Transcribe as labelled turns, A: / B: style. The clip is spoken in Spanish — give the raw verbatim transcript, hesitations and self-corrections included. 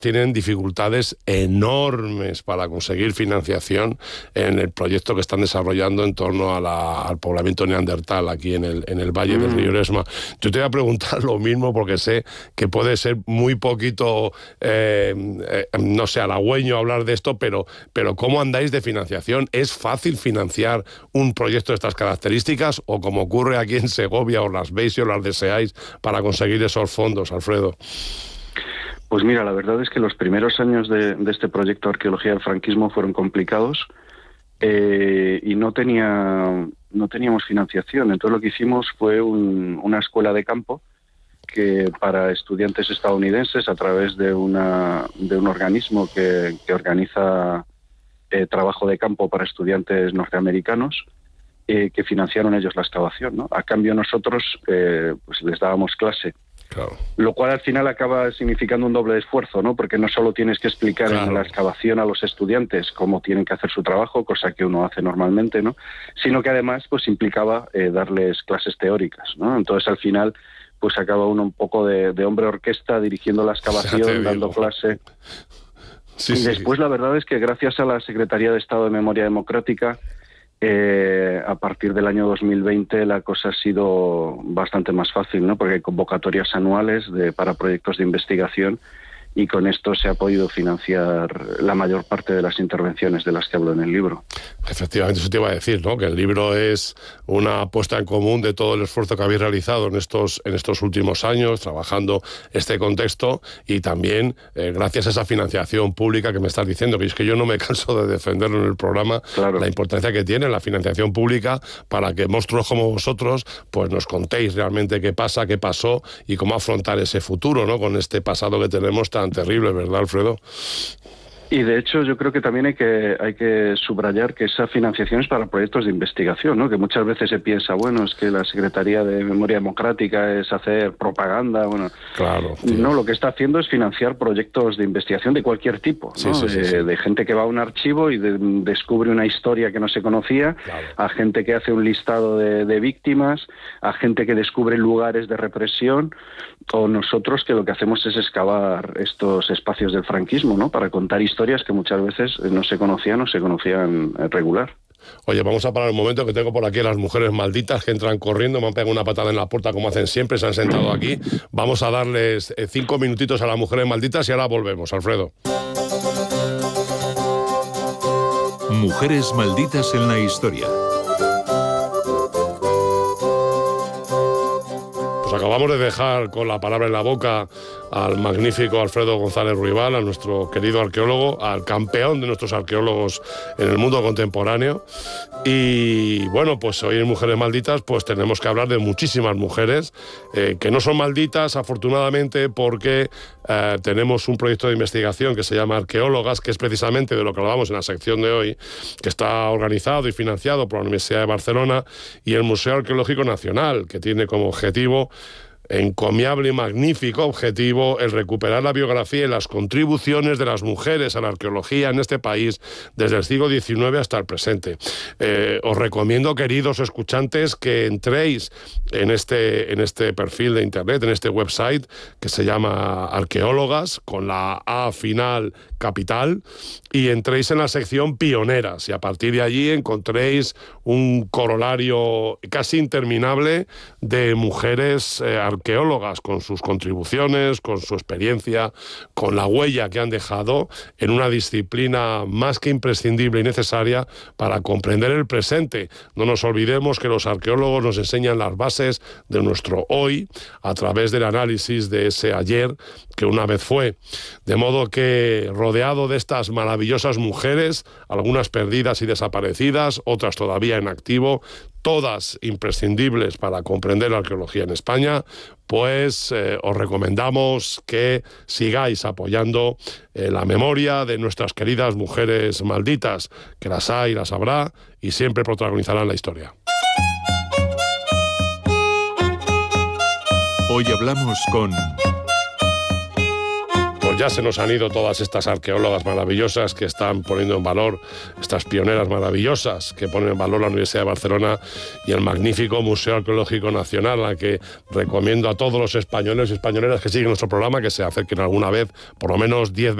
A: tienen dificultades enormes para conseguir financiación en el proyecto que están desarrollando en torno a la, al poblamiento neandertal aquí en el, en el Valle mm. del Río Eresma. Yo te voy a preguntar lo mismo porque sé que puede ser muy poquito, eh, eh, no sé, halagüeño hablar de esto, pero, pero ¿cómo andáis de financiación? ¿Es fácil financiar un proyecto de estas características o como ocurre aquí en Segovia, os las veis y os las deseáis para conseguir esos fondos, Alfredo?
B: Pues mira, la verdad es que los primeros años de, de este proyecto Arqueología del Franquismo fueron complicados eh, y no tenía no teníamos financiación. Entonces lo que hicimos fue un, una escuela de campo que para estudiantes estadounidenses a través de una de un organismo que, que organiza eh, trabajo de campo para estudiantes norteamericanos eh, que financiaron ellos la excavación, ¿no? A cambio nosotros eh, pues les dábamos clase. Claro. Lo cual al final acaba significando un doble esfuerzo, ¿no? Porque no solo tienes que explicar claro. en la excavación a los estudiantes cómo tienen que hacer su trabajo, cosa que uno hace normalmente, ¿no? Sino que además pues implicaba eh, darles clases teóricas, ¿no? Entonces al final pues acaba uno un poco de, de hombre orquesta dirigiendo la excavación, dando clase. Sí, y después sí. La verdad es que gracias a la Secretaría de Estado de Memoria Democrática Eh, a partir del año dos mil veinte la cosa ha sido bastante más fácil, ¿no? Porque hay convocatorias anuales de, para proyectos de investigación y con esto se ha podido financiar la mayor parte de las intervenciones de las que hablo en el libro.
A: Efectivamente, eso te iba a decir, ¿no? Que el libro es una puesta en común de todo el esfuerzo que habéis realizado en estos, en estos últimos años, trabajando este contexto y también eh, gracias a esa financiación pública que me estás diciendo, que es que yo no me canso de defenderlo en el programa, claro. La importancia que tiene la financiación pública para que monstruos como vosotros pues nos contéis realmente qué pasa, qué pasó y cómo afrontar ese futuro, ¿no? Con este pasado que tenemos tan terrible, ¿verdad, Alfredo?
B: Y de hecho yo creo que también hay que hay que subrayar que esa financiación es para proyectos de investigación, ¿no? Que muchas veces se piensa, bueno, es que la Secretaría de Memoria Democrática es hacer propaganda, bueno,
A: claro,
B: no, lo que está haciendo es financiar proyectos de investigación de cualquier tipo, ¿no? Sí, sí, de, sí, sí. de gente que va a un archivo y de, descubre una historia que no se conocía, claro. A gente que hace un listado de, de víctimas, a gente que descubre lugares de represión, o nosotros que lo que hacemos es excavar estos espacios del franquismo, ¿no? Para contar historias que muchas veces no se conocían o se conocían regular.
A: Oye, vamos a parar un momento que tengo por aquí a las mujeres malditas que entran corriendo, me han pegado una patada en la puerta como hacen siempre, se han sentado aquí. Vamos a darles cinco minutitos a las mujeres malditas y ahora volvemos, Alfredo.
C: Mujeres malditas en la historia.
A: Pues acabamos de dejar con la palabra en la boca al magnífico Alfredo González Ruibal, a nuestro querido arqueólogo, al campeón de nuestros arqueólogos en el mundo contemporáneo. Y bueno, pues hoy en Mujeres Malditas pues tenemos que hablar de muchísimas mujeres eh, que no son malditas, afortunadamente, porque eh, tenemos un proyecto de investigación que se llama Arqueólogas, que es precisamente de lo que hablamos en la sección de hoy, que está organizado y financiado por la Universidad de Barcelona y el Museo Arqueológico Nacional, que tiene como objetivo encomiable y magnífico objetivo el recuperar la biografía y las contribuciones de las mujeres a la arqueología en este país desde el siglo diecinueve hasta el presente. Eh, os recomiendo, queridos escuchantes, que entréis en este, en este perfil de internet, en este website que se llama Arqueólogas, con la A final capital, y entréis en la sección Pioneras, y a partir de allí encontréis un corolario casi interminable de mujeres eh, arqueólogas, con sus contribuciones, con su experiencia, con la huella que han dejado en una disciplina más que imprescindible y necesaria para comprender el presente. No nos olvidemos que los arqueólogos nos enseñan las bases de nuestro hoy a través del análisis de ese ayer que una vez fue. De modo que, rodeado de estas maravillosas mujeres, algunas perdidas y desaparecidas, otras todavía en activo, todas imprescindibles para comprender la arqueología en España, pues eh, os recomendamos que sigáis apoyando eh, la memoria de nuestras queridas mujeres malditas, que las hay, las habrá y siempre protagonizarán la historia.
C: Hoy hablamos con...
A: Pues ya se nos han ido todas estas arqueólogas maravillosas que están poniendo en valor, estas pioneras maravillosas que ponen en valor la Universidad de Barcelona y el magnífico Museo Arqueológico Nacional, al que recomiendo a todos los españoles y españoleras que siguen nuestro programa que se acerquen alguna vez, por lo menos diez veces